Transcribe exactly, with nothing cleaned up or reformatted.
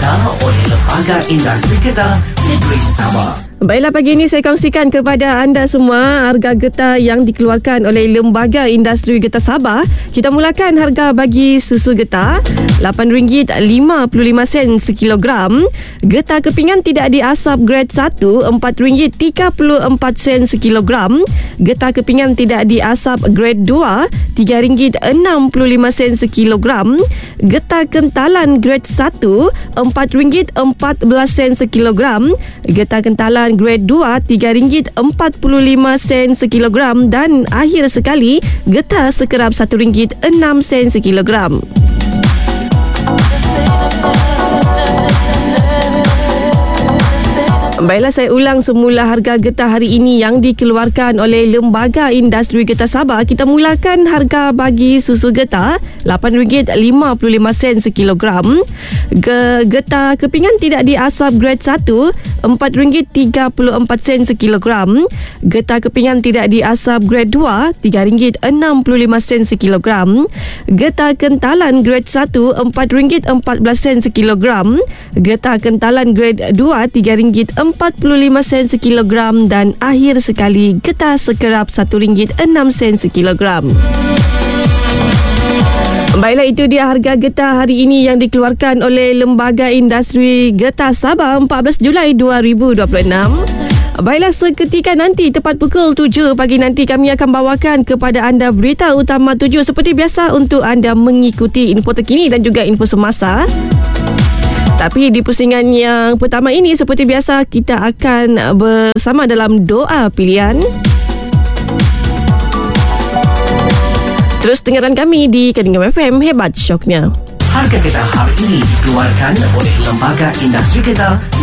Getah oleh Lembaga Industri Getah Negeri Sabah. Baiklah, pagi ini saya kongsikan kepada anda semua harga getah yang dikeluarkan oleh Lembaga Industri Getah Sabah. Kita mulakan harga bagi susu getah lapan ringgit lima puluh lima sen sekilogram. Getah kepingan tidak diasap grade satu empat ringgit tiga puluh empat sen sekilogram. Getah kepingan tidak diasap grade dua tiga ringgit enam puluh lima sen sekilogram. Getah kentalan grade satu empat ringgit empat belas sen sekilogram. Getah kentalan grade dua tiga ringgit empat puluh lima sen sekilogram. Dan akhir sekali, getah sekerap satu ringgit enam sen sekilogram. Baiklah, saya ulang semula harga getah hari ini yang dikeluarkan oleh Lembaga Industri Getah Sabah. Kita mulakan harga bagi susu getah lapan ringgit lima puluh lima sen sekilogram. Ge- getah kepingan tidak diasap grade satu empat ringgit tiga puluh empat sen sekilogram. Getah kepingan tidak diasap grade dua tiga ringgit enam puluh lima sen sekilogram. Getah kentalan grade satu empat ringgit empat belas sen sekilogram. Getah kentalan grade dua tiga ringgit empat puluh lima sen sekilogram. Dan akhir sekali, getah sekerap satu ringgit enam sen sekilogram. Baiklah, itu dia harga getah hari ini yang dikeluarkan oleh Lembaga Industri Getah Sabah empat belas Julai dua ribu dua puluh enam. Baiklah, seketika nanti tepat pukul tujuh pagi nanti kami akan bawakan kepada anda berita utama tujuh seperti biasa untuk anda mengikuti info terkini dan juga info semasa. Tapi di pusingan yang pertama ini, seperti biasa, kita akan bersama dalam doa pilihan. Terus dengarkan kami di Kedingam F M, hebat syoknya. Harga getah hari ini dikeluarkan oleh Lembaga Industri Getah